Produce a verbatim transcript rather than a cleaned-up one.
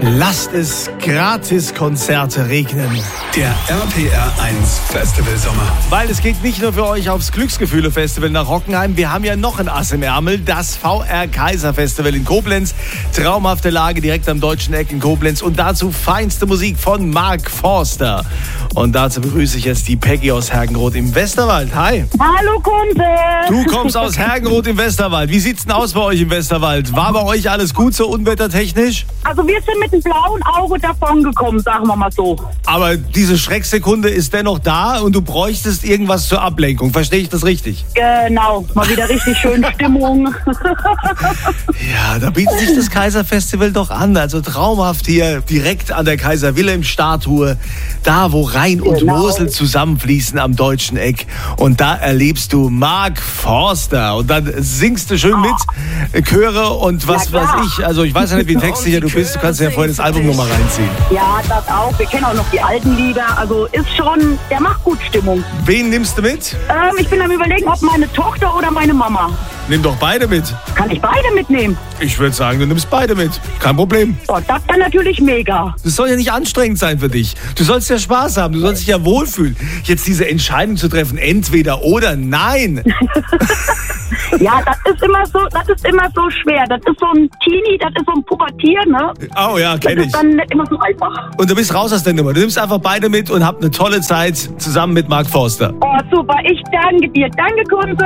Lasst es Gratis-Konzerte regnen. Der R P R eins Festival Sommer. Weil es geht nicht nur für euch aufs Glücksgefühle-Festival nach Hockenheim. Wir haben ja noch ein Ass im Ärmel. Das V R Kaiser Festival in Koblenz. Traumhafte Lage direkt am Deutschen Eck in Koblenz. Und dazu feinste Musik von Mark Forster. Und dazu begrüße ich jetzt die Peggy aus Hergenroth im Westerwald. Hi. Hallo Kunde. Du kommst aus Hergenroth im Westerwald. Wie sieht's denn aus bei euch im Westerwald? War bei euch alles gut so unwettertechnisch? Also wir sind mit einem blauen Auge davon gekommen, sagen wir mal so. Aber diese Schrecksekunde ist dennoch da und du bräuchtest irgendwas zur Ablenkung. Verstehe ich das richtig? Genau, mal wieder richtig schön Stimmung. Ja, da bietet sich das Kaiserfestival doch an. Also traumhaft hier direkt an der Kaiser-Wilhelm-Statue. Da, wo Rhein und Genau. Mosel zusammenfließen am Deutschen Eck. Und da erlebst du Mark Forster. Und dann singst du schön mit, Chöre und was Ja, weiß klar. ich. Also ich weiß ja nicht, wie textsicher du bist. Du kannst ja vorhin das Album nochmal reinziehen. Ja, das auch. Wir kennen auch noch die alten Lieder. Also ist schon, der macht gut Stimmung. Wen nimmst du mit? Ähm, ich bin am Überlegen, ob meine Tochter oder meine Mama. Nimm doch beide mit. Kann ich beide mitnehmen? Ich würde sagen, du nimmst beide mit. Kein Problem. Oh, das wäre natürlich mega. Das soll ja nicht anstrengend sein für dich. Du sollst ja Spaß haben, du sollst dich ja wohlfühlen. Jetzt diese Entscheidung zu treffen, entweder oder, nein. Ja, das ist immer so, das ist immer so schwer. Das ist so ein Teenie, das ist so ein Pubertier, ne? Oh ja, Das kenn ich. ist dann nicht immer so einfach. Und du bist raus aus der Nummer. Du nimmst einfach beide mit und habt eine tolle Zeit zusammen mit Mark Forster. Oh, super. Ich danke dir. Danke, Kunde.